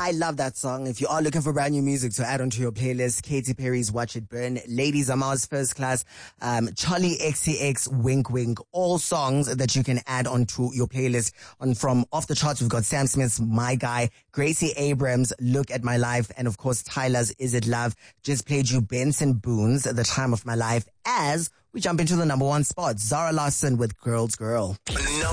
I love that song. If you are looking for brand new music to add onto your playlist, Katy Perry's Watch It Burn, Lady Zamar's First Class, Charlie XCX, Wink Wink, all songs that you can add onto your playlist. From Off the Charts, we've got Sam Smith's My Guy, Gracie Abrams, Look at My Life, and of course Tyler's Is It Love. Just played you Benson Boone's The Time of My Life as we jump into the number one spot. Zara Larsson with Girl's Girl.